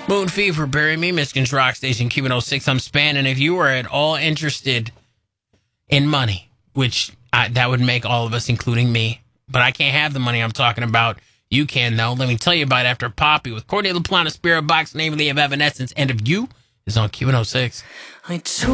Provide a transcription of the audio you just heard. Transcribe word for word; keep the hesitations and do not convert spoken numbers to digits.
Moon Fever, Bury Me, Michigan's Rock Station, Cuban oh six. I'm Span, and if you are at all interested in money, which I, that would make all of us, including me, but I can't have the money I'm talking about. You can, though. Let me tell you about it after Poppy with Corday LaPlante, Spirit Box, Namely of Evanescence, and of You is on Cuban oh six. I